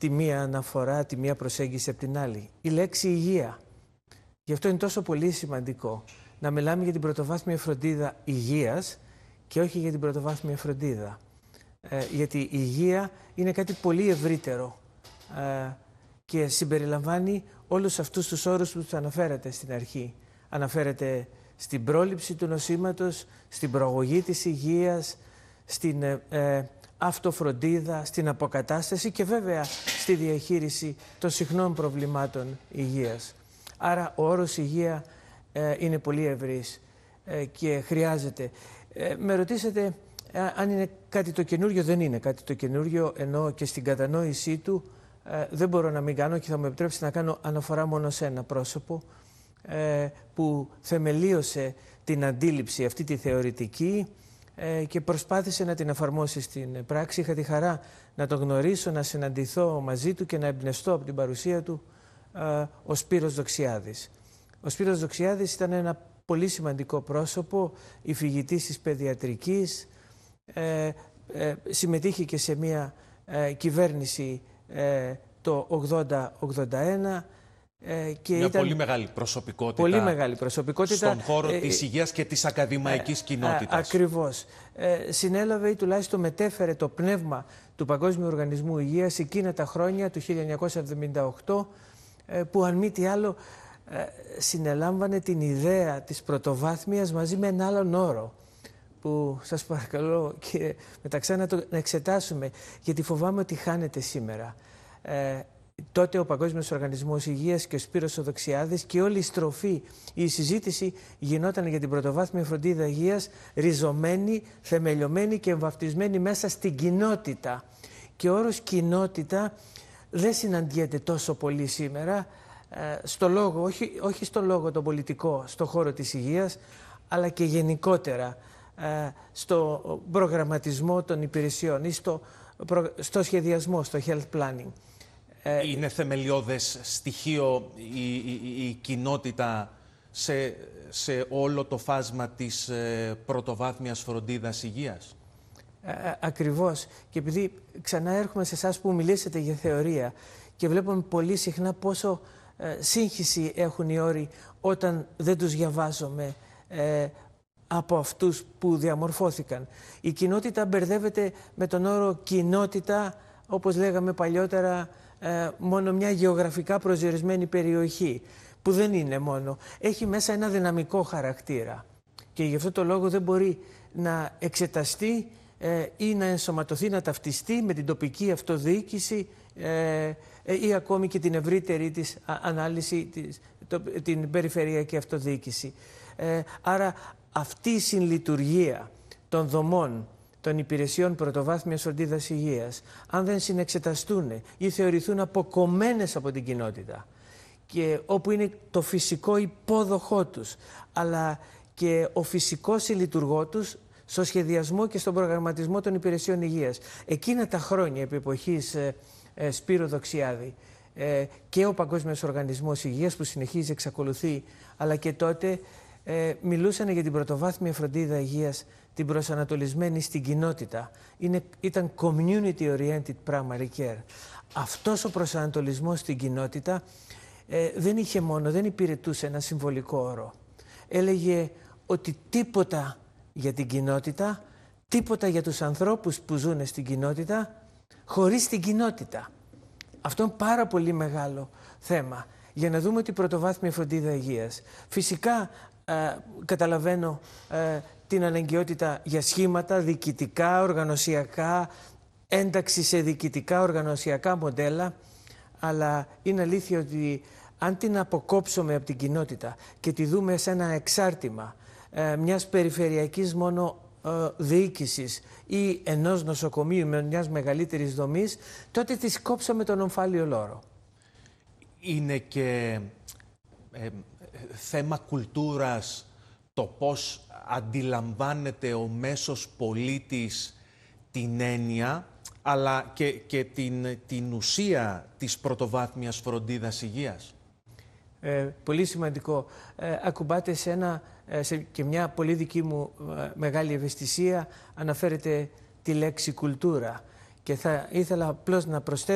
τη μία αναφορά, τη μία προσέγγιση από την άλλη. Η λέξη υγεία. Γι' αυτό είναι τόσο πολύ σημαντικό να μιλάμε για την πρωτοβάθμια φροντίδα υγείας και όχι για την πρωτοβάθμια φροντίδα. Γιατί η υγεία είναι κάτι πολύ ευρύτερο και συμπεριλαμβάνει όλους αυτούς τους όρους που τους αναφέρατε στην αρχή. Αναφέρεται στην πρόληψη του νοσήματος, στην προαγωγή της υγείας, στην αυτοφροντίδα, στην αποκατάσταση και βέβαια στη διαχείριση των συχνών προβλημάτων υγείας. Άρα ο όρος υγεία είναι πολύ ευρύς και χρειάζεται. Με ρωτήσατε αν είναι κάτι το καινούριο. Δεν είναι κάτι το καινούριο, ενώ και στην κατανόησή του δεν μπορώ να μην κάνω και θα μου επιτρέψει να κάνω αναφορά μόνο σε ένα πρόσωπο που θεμελίωσε την αντίληψη αυτή τη θεωρητική και προσπάθησε να την εφαρμόσει στην πράξη. Είχα τη χαρά να τον γνωρίσω, να συναντηθώ μαζί του και να εμπνευστώ από την παρουσία του, ο Σπύρος Δοξιάδης. Ο Σπύρος Δοξιάδης ήταν ένα πολύ σημαντικό πρόσωπο, υφηγητής της παιδιατρικής, συμμετείχε και σε μια κυβέρνηση το 80-81, και μια ήταν πολύ μεγάλη προσωπικότητα, πολύ μεγάλη προσωπικότητα στον χώρο της υγείας και της ακαδημαϊκής κοινότητας. Ακριβώς. Συνέλαβε ή τουλάχιστον μετέφερε το πνεύμα του Παγκόσμιου Οργανισμού Υγείας εκείνα τα χρόνια του 1978, που αν μη τι άλλο συνελάμβανε την ιδέα της πρωτοβάθμιας μαζί με ένα άλλον όρο που σας παρακαλώ και μεταξύ να το εξετάσουμε, γιατί φοβάμαι ότι χάνεται σήμερα. Τότε ο Παγκόσμιος Οργανισμός Υγείας και ο Σπύρος ο Δοξιάδης και όλη η στροφή, η συζήτηση γινόταν για την πρωτοβάθμια φροντίδα υγείας, ριζωμένη, θεμελιωμένη και εμβαφτισμένη μέσα στην κοινότητα. Και ο όρος κοινότητα δεν συναντιέται τόσο πολύ σήμερα στο λόγο, όχι στο λόγο το πολιτικό, στο χώρο της υγείας, αλλά και γενικότερα στο προγραμματισμό των υπηρεσιών ή στο σχεδιασμό, στο health planning. Είναι θεμελιώδες στοιχείο η κοινότητα σε όλο το φάσμα της πρωτοβάθμιας φροντίδας υγείας. Ακριβώς. Και επειδή ξανά έρχομαι σε εσάς που μιλήσατε για θεωρία και βλέπουμε πολύ συχνά πόσο σύγχυση έχουν οι όροι όταν δεν τους διαβάζουμε από αυτούς που διαμορφώθηκαν. Η κοινότητα μπερδεύεται με τον όρο κοινότητα, όπως λέγαμε παλιότερα, μόνο μια γεωγραφικά προσδιορισμένη περιοχή, που δεν είναι μόνο. Έχει μέσα ένα δυναμικό χαρακτήρα και γι' αυτό το λόγο δεν μπορεί να εξεταστεί ή να ενσωματωθεί, να ταυτιστεί με την τοπική αυτοδιοίκηση ή ακόμη και την ευρύτερη της ανάλυση, την περιφερειακή αυτοδιοίκηση. Άρα αυτή η συνλειτουργία των δομών των υπηρεσιών πρωτοβάθμιας φροντίδας υγείας, αν δεν συνεξεταστούν ή θεωρηθούν αποκομμένες από την κοινότητα, και όπου είναι το φυσικό υπόδοχό τους, αλλά και ο φυσικός συλλειτουργό τους στο σχεδιασμό και στον προγραμματισμό των υπηρεσιών υγείας. Εκείνα τα χρόνια επί εποχής Σπύρου Δοξιάδη και ο Παγκόσμιος Οργανισμός Υγείας που συνεχίζει, εξακολουθεί, αλλά και τότε μιλούσαν για την πρωτοβάθμια φροντίδα υγείας, την προσανατολισμένη στην κοινότητα. Ήταν community-oriented primary care. Αυτός ο προσανατολισμός στην κοινότητα δεν υπηρετούσε ένα συμβολικό όρο. Έλεγε ότι τίποτα για την κοινότητα, τίποτα για τους ανθρώπους που ζουν στην κοινότητα, χωρίς την κοινότητα. Αυτό είναι πάρα πολύ μεγάλο θέμα για να δούμε ότι η πρωτοβάθμια φροντίδα υγείας. Φυσικά καταλαβαίνω την αναγκαιότητα για σχήματα διοικητικά, οργανωσιακά, ένταξη σε διοικητικά, οργανωσιακά μοντέλα, αλλά είναι αλήθεια ότι αν την αποκόψουμε από την κοινότητα και τη δούμε σε ένα εξάρτημα μιας περιφερειακής μόνο διοίκησης ή ενός νοσοκομείου με μιας μεγαλύτερης δομής, τότε τη κόψαμε τον ομφάλιο λόρο. Είναι και θέμα κουλτούρας το πώς αντιλαμβάνεται ο μέσος πολίτης την έννοια, αλλά και την ουσία της πρωτοβάθμιας φροντίδας υγείας. Πολύ σημαντικό. Ακουμπάτε σε και μια πολύ δική μου μεγάλη ευαισθησία, αναφέρεται τη λέξη κουλτούρα. Και θα ήθελα απλώς να προσθέσω